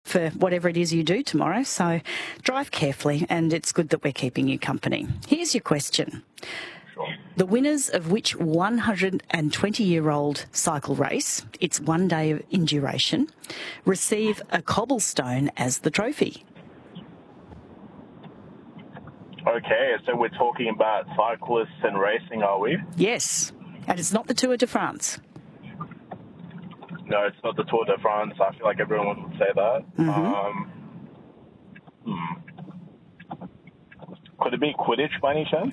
for whatever it is you do tomorrow. So drive carefully, and it's good that we're keeping you company. Here's your question. The winners of which 120-year-old cycle race, it's 1 day in duration, receive a cobblestone as the trophy? Okay, so we're talking about cyclists and racing, are we? Yes, and it's not the Tour de France. No, it's not the Tour de France. I feel like everyone would say that. Could it be Quidditch by any chance?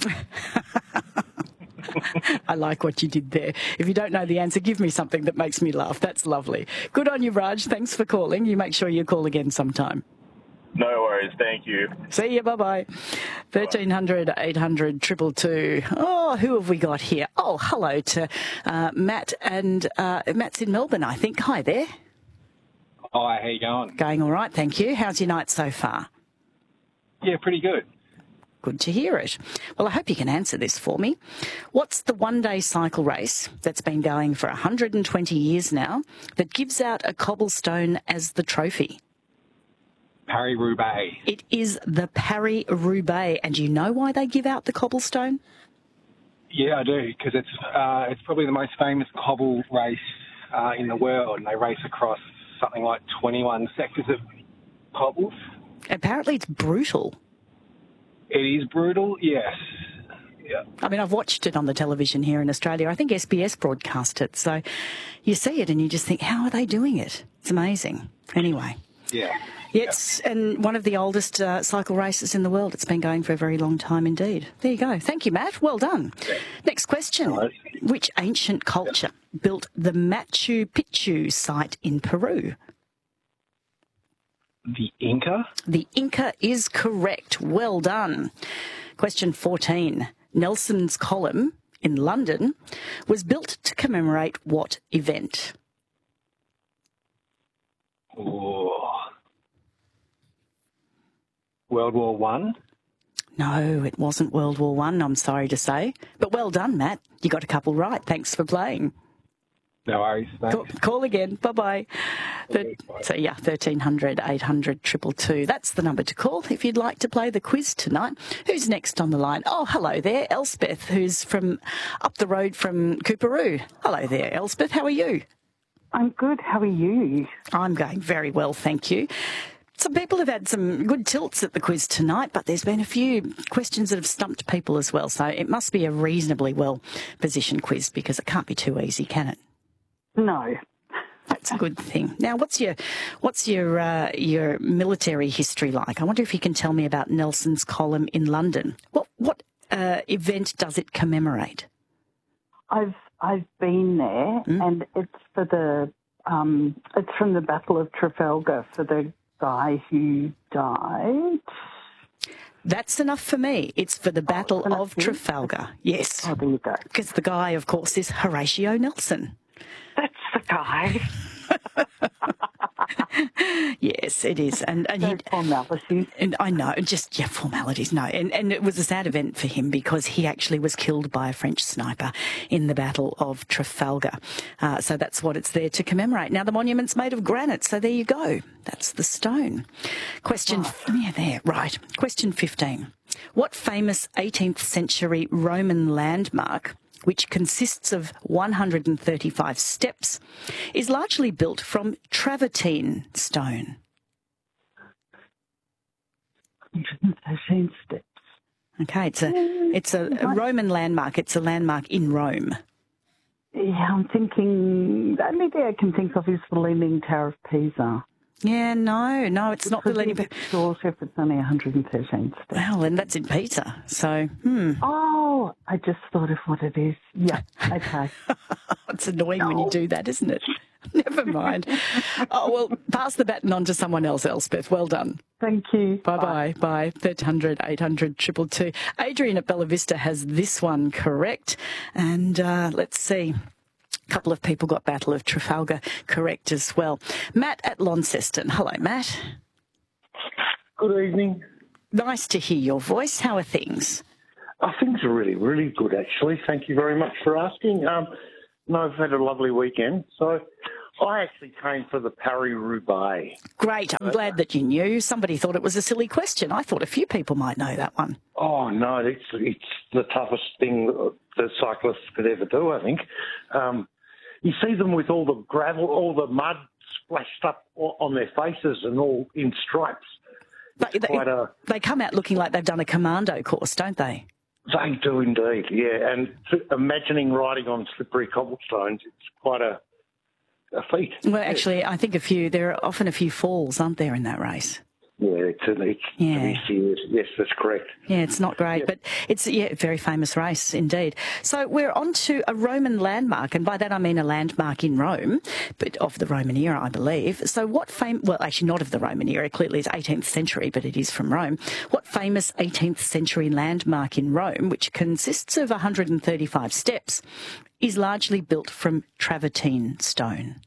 I like what you did there. If you don't know the answer, give me something that makes me laugh. That's lovely. Good on you, Raj. Thanks for calling. You make sure you call again sometime. No worries. Thank you. See you. Bye-bye. 1300 800 222. Oh, who have we got here? Oh, hello to Matt. And Matt's in Melbourne, I think. Hi there. Hi, how you going? Going all right, thank you. How's your night so far? Yeah, pretty good. Good to hear it. Well, I hope you can answer this for me. What's the one-day cycle race that's been going for 120 years now that gives out a cobblestone as the trophy? Paris-Roubaix. It is the Paris-Roubaix. And do you know why they give out the cobblestone? Yeah, I do, because it's probably the most famous cobble race in the world, and they race across something like 21 sectors of cobbles. Apparently it's brutal. It is brutal, yes. Yeah. I mean, I've watched it on the television here in Australia. I think SBS broadcast it. So you see it and you just think, how are they doing it? It's amazing. Anyway. Yeah. It's and one of the oldest cycle races in the world. It's been going for a very long time indeed. There you go. Thank you, Matt. Well done. Yeah. Next question. Hello. Which ancient culture built the Machu Picchu site in Peru? The Inca? The Inca is correct. Well done. Question 14. Nelson's Column in London was built to commemorate what event? Oh. World War One? No, it wasn't World War One, I'm sorry to say. But well done, Matt. You got a couple right. Thanks for playing. No worries. Call again. Bye-bye. So, 1300 800 222. That's the number to call if you'd like to play the quiz tonight. Who's next on the line? Oh, hello there, Elspeth, who's from up the road from Cooperoo. Hello there, Elspeth. How are you? I'm good. How are you? I'm going very well, thank you. Some people have had some good tilts at the quiz tonight, but there's been a few questions that have stumped people as well. So it must be a reasonably well-positioned quiz because it can't be too easy, can it? No. That's a good thing. Now, what's your military history like? I wonder if you can tell me about Nelson's Column in London. What event does it commemorate? I've been there, and it's for the it's from the Battle of Trafalgar for the guy who died. That's enough for me. It's for the Battle of Trafalgar. Yes. Oh, there you go. Because the guy, of course, is Horatio Nelson. That's the guy. Yes, it is. And formalities. And I know, formalities, no. And it was a sad event for him because he actually was killed by a French sniper in the Battle of Trafalgar. So that's what it's there to commemorate. Now, the monument's made of granite, so there you go. That's the stone. Question 15. What famous 18th century Roman landmark, which consists of 135 steps, is largely built from travertine stone? 113 steps. Okay, it's a Roman landmark. It's a landmark in Rome. Yeah, I'm thinking the only thing I can think of is the Leaning Tower of Pisa. Yeah, no, it's not the Leaning Tower. Short if it's only 113 steps. Well, and that's in Pisa, so, Oh, I just thought of what it is. Yeah, okay. It's annoying when you do that, isn't it? Never mind. Oh, well, pass the baton on to someone else, Elspeth. Well done. Thank you. Bye-bye. Bye. 1300 800 222. Adrian at Bella Vista has this one correct. And let's see. A couple of people got Battle of Trafalgar correct as well. Matt at Launceston. Hello, Matt. Good evening. Nice to hear your voice. How are things? Things are really, really good, actually. Thank you very much for asking. I've had a lovely weekend. So I actually came for the Paris-Roubaix. Great. I'm glad that you knew. Somebody thought it was a silly question. I thought a few people might know that one. Oh, no, it's the toughest thing that cyclists could ever do, I think. You see them with all the gravel, all the mud splashed up on their faces and all in stripes. They come out looking like they've done a commando course, don't they? They do indeed, yeah. And imagining riding on slippery cobblestones, it's quite a feat. Well, actually, I think there are often a few falls, aren't there, in that race? Yeah, to be serious. Yes, that's correct. Yeah, it's not great, but it's a very famous race indeed. So we're on to a Roman landmark, and by that I mean a landmark in Rome, but of the Roman era, I believe. So well, actually not of the Roman era, clearly it's 18th century, but it is from Rome. What famous 18th century landmark in Rome, which consists of 135 steps, is largely built from travertine stone?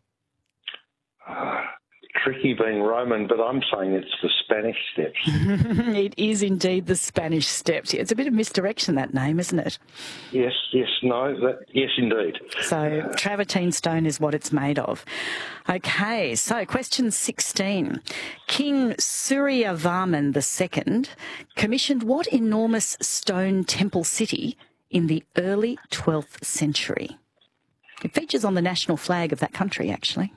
Tricky being Roman, but I'm saying it's the Spanish Steps. It is indeed the Spanish Steps. It's a bit of misdirection, that name, isn't it? Yes, indeed. So travertine stone is what it's made of. Okay, so question 16. King Suryavarman II commissioned what enormous stone temple city in the early 12th century? It features on the national flag of that country, actually.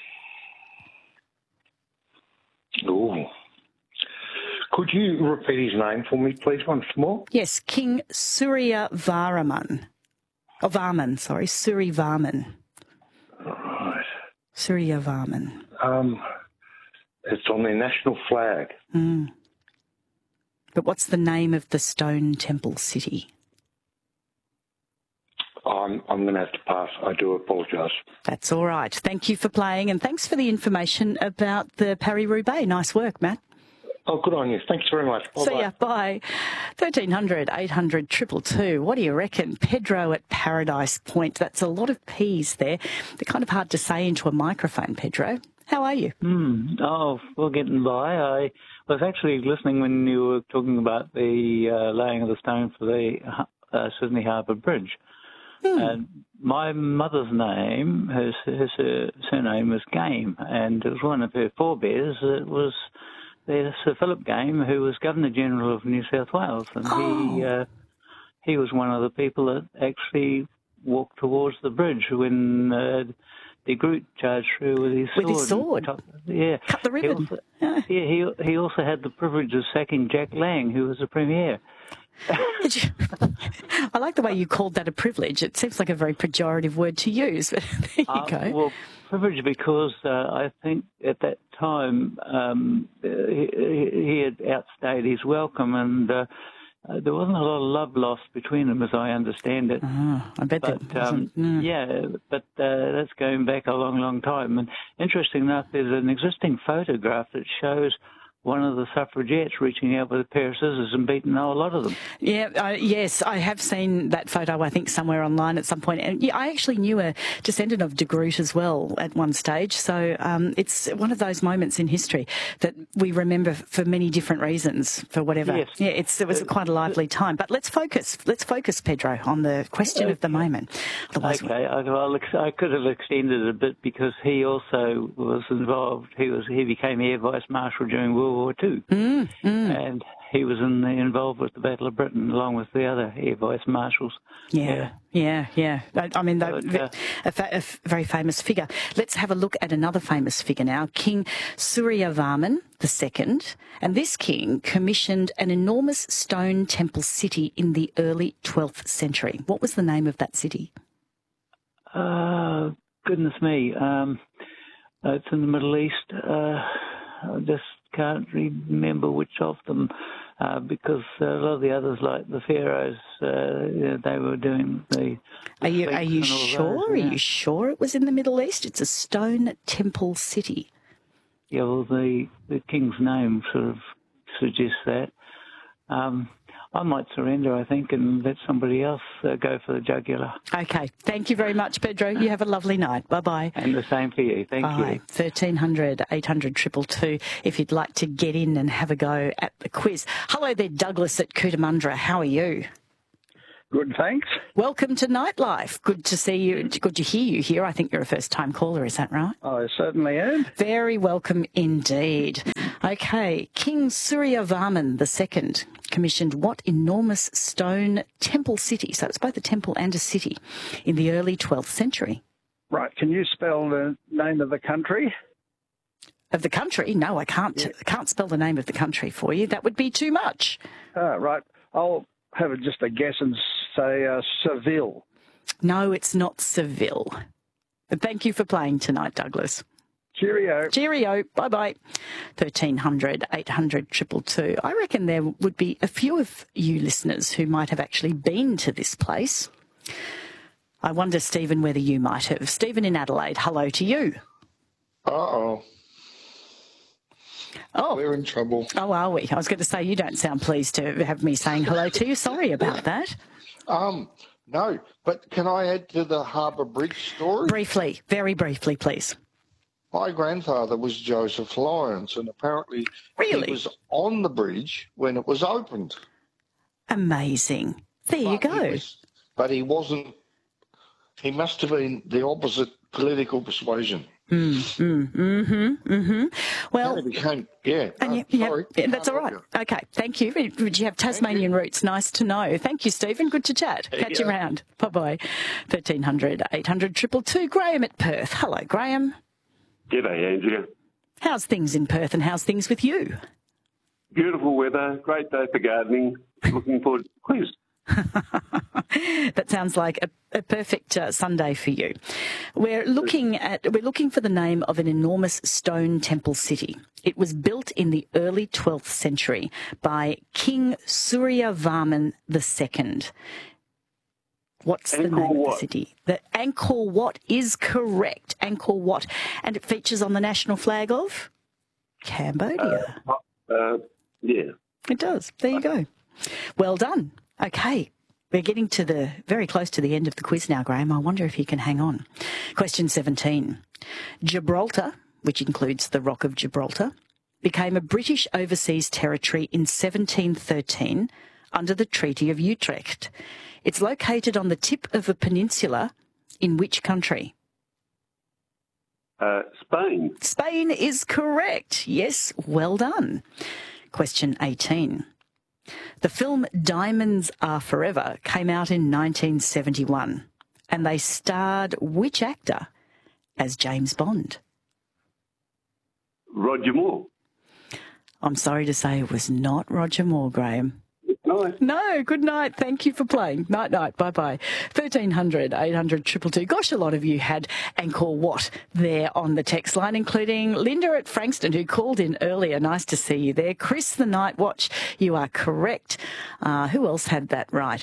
Oh. Could you repeat his name for me, please, once more? Yes, King Suryavarman. Suryavarman. Right. Suryavarman. It's on their national flag. Mm. But what's the name of the stone temple city? I'm going to have to pass. I do apologise. That's all right. Thank you for playing, and thanks for the information about the Paris-Roubaix. Nice work, Matt. Oh, good on you. Thanks very much. Bye-bye. See ya. Bye. 1300 800 222. What do you reckon? Pedro at Paradise Point. That's a lot of P's there. They're kind of hard to say into a microphone, Pedro. How are you? Oh, we're getting by. I was actually listening when you were talking about the laying of the stone for the Sydney Harbour Bridge. And my mother's name, her surname was Game, and it was one of her forebears. It was Sir Philip Game, who was Governor General of New South Wales, and he was one of the people that actually walked towards the bridge when de Groot charged through with his sword. With his sword? Yeah. Cut the ribbon. He also had the privilege of sacking Jack Lang, who was the Premier. I like the way you called that a privilege. It seems like a very pejorative word to use, but there you go. Well, privilege because I think at that time he had outstayed his welcome, and there wasn't a lot of love lost between them, as I understand it. I bet that wasn't. Yeah, but that's going back a long, long time. And interesting enough, there's an existing photograph that shows one of the suffragettes reaching out with a pair of scissors and beating a whole lot of them. Yeah, yes, I have seen that photo, I think, somewhere online at some point. And I actually knew a descendant of de Groot as well at one stage. So it's one of those moments in history that we remember for many different reasons, for whatever. Yes. Yeah, it was quite a lively time. But let's focus, Pedro, on the question of the moment. Otherwise, I could have extended it a bit because he also was involved. He became Air Vice Marshal during World War II, and he was involved with the Battle of Britain along with the other Air Vice Marshals. Yeah. I mean, a very famous figure. Let's have a look at another famous figure now, King Suryavarman II. And this king commissioned an enormous stone temple city in the early 12th century. What was the name of that city? Goodness me. It's in the Middle East. I just can't remember which of them, because a lot of the others, like the pharaohs, they were doing the. Are you sure? Are you sure it was in the Middle East? It's a stone temple city. Yeah, well, the king's name sort of suggests that. I might surrender, I think, and let somebody else go for the jugular. Okay. Thank you very much, Pedro. You have a lovely night. Bye-bye. And the same for you. Thank you. 1300 800 222 if you'd like to get in and have a go at the quiz. Hello there, Douglas at Cootamundra. How are you? Good, thanks. Welcome to Nightlife. Good to see you. Good to hear you here. I think you're a first-time caller, is that right? I certainly am. Very welcome indeed. Okay, King Suryavarman II commissioned what enormous stone temple city? So it's both a temple and a city in the early 12th century. Right, can you spell the name of the country? Of the country? No, I can't. I can't spell the name of the country for you. That would be too much. Right, I'll have just a guess and say Seville. No, it's not Seville. But thank you for playing tonight, Douglas. Cheerio. Cheerio. Bye-bye. 1300 800 222. I reckon there would be a few of you listeners who might have actually been to this place. I wonder, Stephen, whether you might have. Stephen in Adelaide, hello to you. Uh-oh. Oh. We're in trouble. Oh, are we? I was going to say, you don't sound pleased to have me saying hello to you. Sorry about that. No, but can I add to the Harbour Bridge story? Briefly, very briefly, please. My grandfather was Joseph Lyons, and apparently he was on the bridge when it was opened. Amazing. There you go. But he wasn't. He must have been the opposite political persuasion. Well, and it became, sorry. That's all right. Okay, thank you. Would you have Tasmanian roots? Nice to know. Thank you, Stephen. Good to chat. Catch you around. Bye-bye. 1300 800 222. Graham at Perth. Hello, Graham. G'day, Andrea. How's things in Perth and how's things with you? Beautiful weather, great day for gardening. Looking forward to the quiz. That sounds like a perfect Sunday for you. We're looking for the name of an enormous stone temple city. It was built in the early 12th century by King Suryavarman II. What's the name of the city? The Angkor Wat is correct. Angkor Wat. And it features on the national flag of Cambodia. Yeah. It does. There you go. Well done. Okay. We're getting very close to the end of the quiz now, Graham. I wonder if you can hang on. Question 17. Gibraltar, which includes the Rock of Gibraltar, became a British overseas territory in 1713 under the Treaty of Utrecht. It's located on the tip of a peninsula in which country? Spain. Spain is correct. Yes, well done. Question 18. The film Diamonds Are Forever came out in 1971, and they starred which actor as James Bond? Roger Moore. I'm sorry to say it was not Roger Moore, Graham. No, good night. Thank you for playing. Night. Bye-bye. 1300 800 222. Gosh, a lot of you had Angkor Wat there on the text line, including Linda at Frankston, who called in earlier. Nice to see you there. Chris, the Night Watch, you are correct. Who else had that right?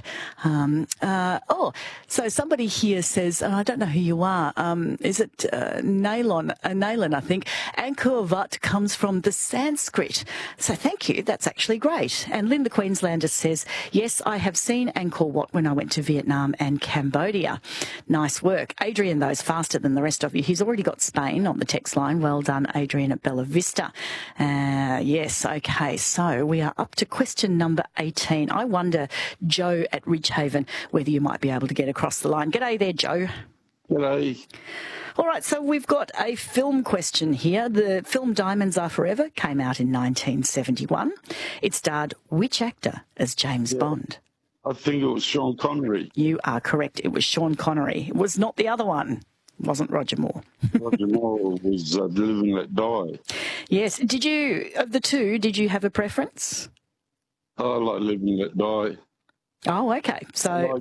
So somebody here says, I don't know who you are. Is it Naylan, I think. Angkor Wat comes from the Sanskrit. So thank you. That's actually great. And Linda Queenslander says, yes, I have seen Angkor Wat when I went to Vietnam and Cambodia. Nice work. Adrian, though, is faster than the rest of you. He's already got Spain on the text line. Well done, Adrian at Bella Vista. Yes, okay, so we are up to question number 18. I wonder, Joe at Ridgehaven, whether you might be able to get across the line. G'day there, Joe. G'day. All right, so we've got a film question here. The film Diamonds Are Forever came out in 1971. It starred which actor as James Bond? I think it was Sean Connery. You are correct. It was Sean Connery. It was not the other one. It wasn't Roger Moore. Roger Moore was Live and Let Die. Yes. Of the two, did you have a preference? I like Live and Let Die. Oh, okay. So,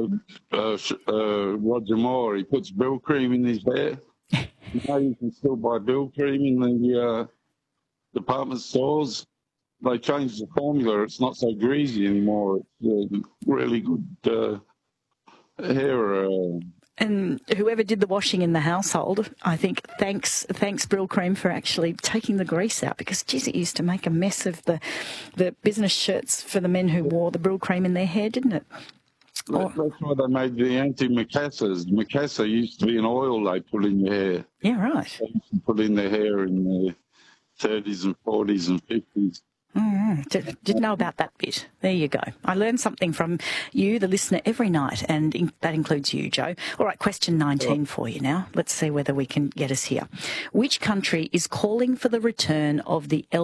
Roger Moore, he puts Bill cream in his hair. You know, you can still buy Bill cream in the department stores. They changed the formula. It's not so greasy anymore. It's really good hair. And whoever did the washing in the household, I think, thanks Brill Cream for actually taking the grease out, because, geez, it used to make a mess of the business shirts for the men who wore the Brill Cream in their hair, didn't it? That's why they made the anti-macassars. Macassar used to be an oil they put in your hair. Yeah, right. They used to put in their hair in the 30s and 40s and 50s. Didn't know about that bit. There you go. I learn something from you, the listener, every night, and that includes you, Joe. All right, question 19 for you now. Let's see whether we can get us here. Which country is calling for the return of the